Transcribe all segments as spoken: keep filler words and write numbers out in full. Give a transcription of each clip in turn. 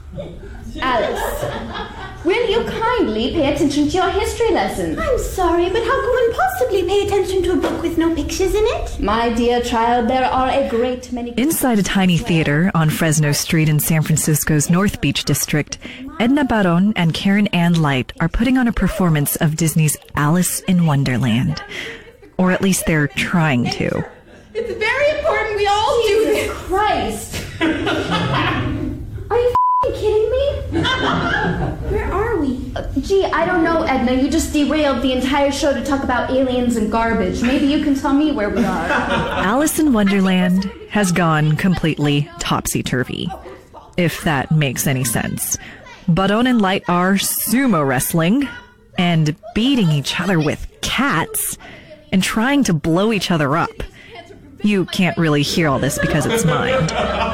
Alice, will you kindly pay attention to your history lesson? I'm sorry, but how could one possibly pay attention to a book with no pictures in it? My dear child, there are a great many... Inside a tiny theater on Fresno Street in San Francisco's North Beach district, Edna Barron and Karen Ann Light are putting on a performance of Disney's Alice in Wonderland. Or at least they're trying to. It's very important we all do Jesus this. Christ! Are you f***ing kidding me? Where are we? Uh, gee, I don't know, Edna. You just derailed the entire show to talk about aliens and garbage. Maybe you can tell me where we are. Alice in Wonderland has gone completely topsy-turvy, if that makes any sense. Barron and Light are sumo wrestling and beating each other with cats and trying to blow each other up. You can't really hear all this because it's mimed.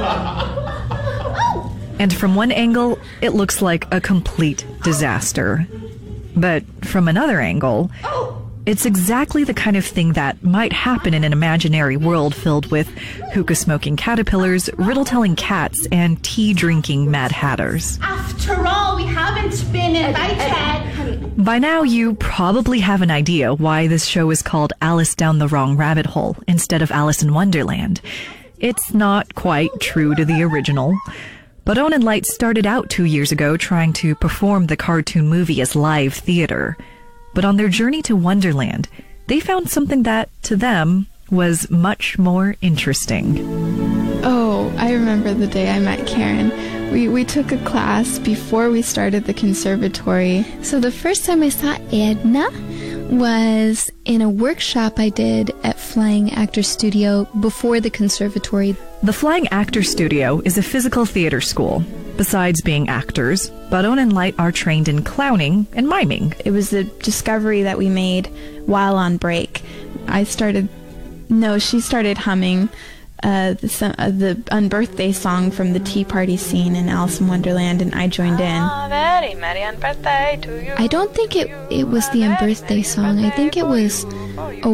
And from one angle, it looks like a complete disaster. But from another angle, it's exactly the kind of thing that might happen in an imaginary world filled with hookah-smoking caterpillars, riddle-telling cats, and tea-drinking Mad Hatters. After all, we haven't been invited. By now, you probably have an idea why this show is called Alice Down the Wrong Rabbit Hole instead of Alice in Wonderland. It's not quite true to the original. Barron and Light started out two years ago trying to perform the cartoon movie as live theater. But on their journey to Wonderland, they found something that, to them, was much more interesting. Oh, I remember the day I met Karen. We, we took a class before we started the conservatory. So the first time I saw Edna was in a workshop I did at Flying Actor Studio before the conservatory. The Flying Actor Studio is a physical theater school. Besides being actors, Barron and Light are trained in clowning and miming. It was a discovery that we made while on break. I started, no, she started humming uh, the, uh, the unbirthday song from the Tea Party scene in Alice in Wonderland, and I joined in. I don't think it, it was the unbirthday song. I think it was a